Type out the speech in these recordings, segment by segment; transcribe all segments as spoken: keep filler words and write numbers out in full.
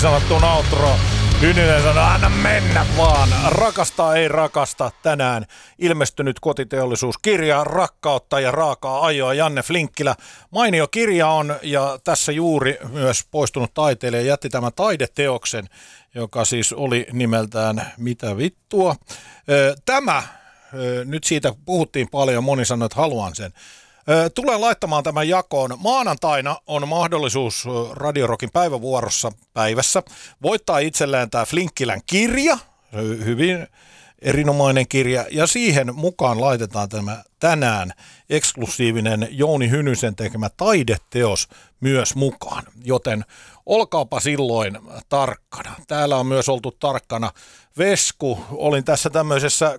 sanottuun outro. Hynynen sanoi, anna mennä vaan. Rakastaa ei rakasta. Tänään ilmestynyt kotiteollisuuskirja Rakkautta ja raakaa ajoa, Janne Flinkkilä. Mainio kirja on, ja tässä juuri myös poistunut taiteilija jätti tämän taideteoksen, joka siis oli nimeltään Mitä vittua. Tämä, nyt siitä puhuttiin paljon, moni sanoi, että haluan sen. Tulen laittamaan tämän jakoon. Maanantaina on mahdollisuus Radio Rockin päivävuorossa päivässä voittaa itselleen tämä Flinkkilän kirja, hyvin erinomainen kirja, ja siihen mukaan laitetaan tämä tänään eksklusiivinen Jouni Hynysen tekemä taideteos myös mukaan, joten olkaapa silloin tarkkana. Täällä on myös oltu tarkkana. Vesku, olin tässä tämmöisessä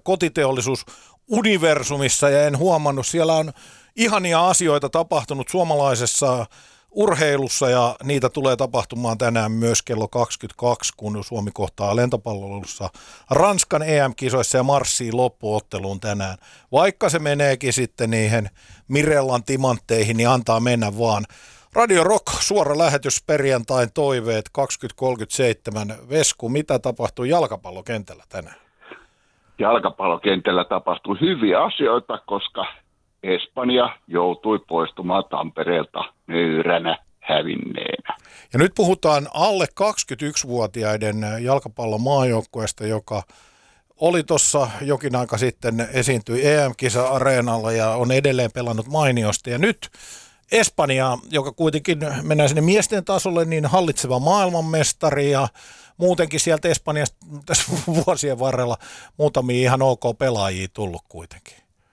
kotiteollisuusuniversumissa ja en huomannut, siellä on ihania asioita tapahtunut suomalaisessa urheilussa ja niitä tulee tapahtumaan tänään myös kello kaksikymmentäkaksi, kun Suomi kohtaa lentopalloilussa Ranskan E M-kisoissa ja marssii loppuotteluun tänään. Vaikka se meneekin sitten niihin Mirellan timantteihin, niin antaa mennä vaan. Radio Rock, suora lähetys, perjantain toiveet kaksikymmentä kolmekymmentäseitsemän. Vesku, mitä tapahtuu jalkapallokentällä tänään? Jalkapallokentällä tapahtuu hyviä asioita, koska Espanja joutui poistumaan Tampereelta nöyränä hävinneenä. Ja nyt puhutaan alle kaksikymmentäyksivuotiaiden jalkapallon maajoukkueesta, joka oli tuossa jokin aika sitten, esiintyi E M-kisa-areenalla ja on edelleen pelannut mainiosti. Ja nyt Espanja, joka kuitenkin mennään sinne miesten tasolle, niin hallitseva maailmanmestari ja muutenkin sieltä Espanjasta tässä vuosien varrella muutamia ihan ok pelaajia tullut kuitenkin.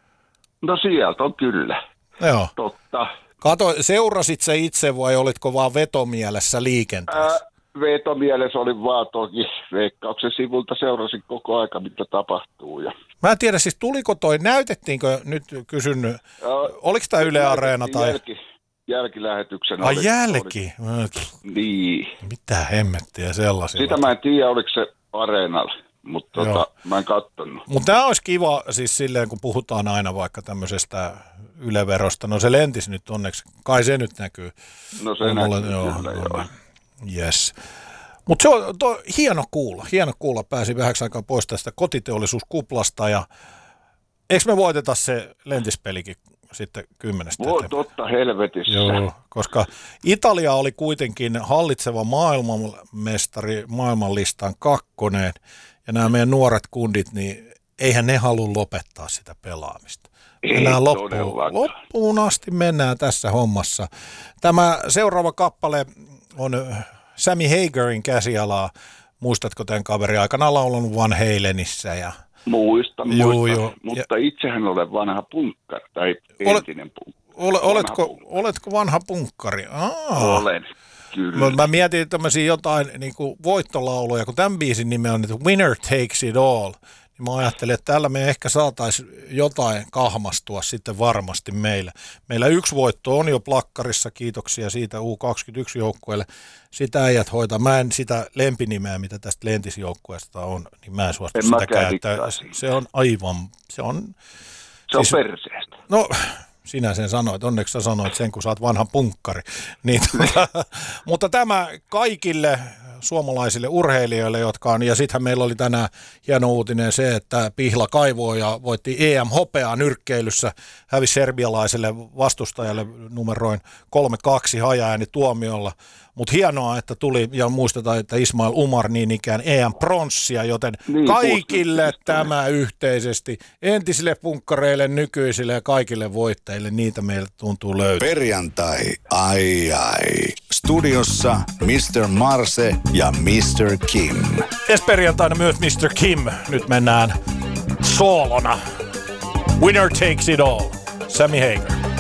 No sieltä on kyllä. Joo. Totta. Kato, seurasit sä itse vai olitko vaan vetomielessä liikenteessä? Ää, vetomielessä olin vaan toki Veikkauksen sivulta, seurasin koko aika, mitä tapahtuu. Ja mä en tiedä, siis tuliko toi, näytettiinkö, nyt kysyn, ää, oliko tämä Yle Areena tai? Jälki, jälkilähetyksen. Ai oli, jälki? Oli, niin. Mitä hemmettiä sellaisia? Sitä mä en tiedä, oliko se Areenalla. Mutta tota, mä en katsonut. Mutta tämä olisi kiva siis silleen, kun puhutaan aina vaikka tämmöisestä Yle-verosta. No se lentis nyt onneksi, kai se nyt näkyy. No se näkyy olen, joo, kyllä, no, joo. Yes. Mutta se on to, hieno kuulla, hieno kuulla. Pääsi vähäksi aikaa pois tästä kotiteollisuuskuplasta. Ja eikö me voiteta se lentispelikin sitten kymmenestä? Voi totta helvetissä. Joo, koska Italia oli kuitenkin hallitseva maailmanmestari, maailmanlistan kakkonen. Ja nämä meidän nuoret kundit, niin eihän ne halua lopettaa sitä pelaamista. Mennään loppuun, loppuun asti mennään tässä hommassa. Tämä seuraava kappale on Sammy Hagarin käsialaa. Muistatko tämän kaverin aikanaan laulanut Van Halenissä? Ja muistan, joo, muistan. Joo. Mutta ja itsehän olen vanha punkkari tai entinen punkkari. Ole, oletko, punkkari. oletko vanha punkkari? Aa. Olen. Kyllä. Mä mietin tämmöisiä jotain niin kuin voittolauluja, kun tämän biisin nimi on, että Winner Takes It All. Niin mä ajattelin, että täällä me ehkä saataisiin jotain kahmastua sitten varmasti meillä. Meillä yksi voitto on jo plakkarissa, kiitoksia siitä U kaksikymmentäyksi-joukkueelle. Sitä äijät hoitaa. Mä en sitä lempinimeä, mitä tästä lentisjoukkueesta on, niin mä en suostu en sitä käyttää. Se on aivan, se on... Se on siis, perseestä. No... Sinä sen sanoit, onneksi sä sanoit sen, kun sä oot vanha punkkari. Niin, tuota, mutta tämä kaikille suomalaisille urheilijoille, jotka on, ja sittenhän meillä oli tänään hieno uutinen se, että Pihla kaivoi ja voitti E M-hopeaa nyrkkeilyssä, hävisi serbialaiselle vastustajalle numeroin kolme kaksi hajaääni tuomiolla. Mutta hienoa, että tuli, ja muistetaan, että Ismail Umar niin ikään E M-pronssia, joten niin, kaikille kuusi, tämä yhteisesti, entisille punkkareille, nykyisille ja kaikille voittajille, niitä meille tuntuu löytyä. Perjantai, ai ai. Studiossa mister Marse ja mister Kim. Ensi perjantaina myös mister Kim. Nyt mennään soolona. Winner Takes It All. Sammy Hagar.